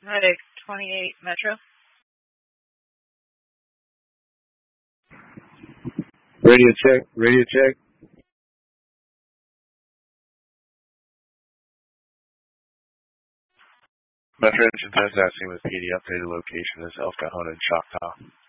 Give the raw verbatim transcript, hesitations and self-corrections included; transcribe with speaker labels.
Speaker 1: Medic twenty-eight Metro.
Speaker 2: Radio check, radio check. Metro Engine ten asking with P D updated location is El Cajon and Choctaw.